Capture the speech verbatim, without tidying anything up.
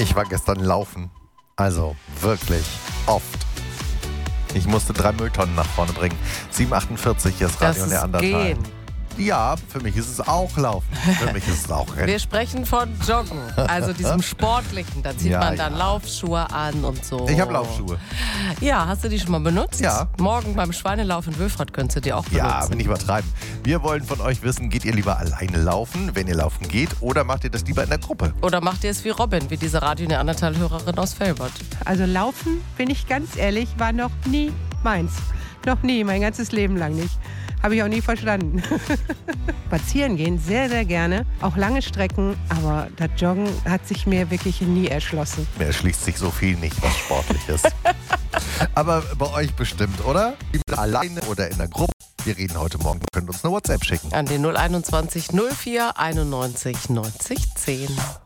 Ich war gestern laufen. Also wirklich oft. Ich musste drei Mülltonnen nach vorne bringen. sieben achtundvierzig, hier ist Radio Neandertal. Ja, für mich ist es auch Laufen. Für mich ist es auch Rennen. Wir sprechen von Joggen, also diesem Sportlichen. Da zieht Ja, man dann ja. Laufschuhe an und so. Ich habe Laufschuhe. Ja, hast du die schon mal benutzt? Ja. Morgen beim Schweinelauf in Wülfrath könntest du die auch benutzen. Ja, will nicht übertreiben. Wir wollen von euch wissen, geht ihr lieber alleine laufen, wenn ihr laufen geht, oder macht ihr das lieber in der Gruppe? Oder macht ihr es wie Robin, wie diese Radio Neandertal-Hörerin aus Felbert? Also laufen, bin ich ganz ehrlich, war noch nie meins. Noch nie, mein ganzes Leben lang nicht. Habe ich auch nie verstanden. Spazieren gehen, sehr, sehr gerne. Auch lange Strecken, aber das Joggen hat sich mir wirklich nie erschlossen. Mir erschließt sich so viel nicht, was sportlich ist. Aber bei euch bestimmt, oder? Lieber alleine oder in der Gruppe. Wir reden heute Morgen. Ihr könnt uns eine WhatsApp schicken. An den null einundzwanzig null vier einundneunzig neunzig zehn.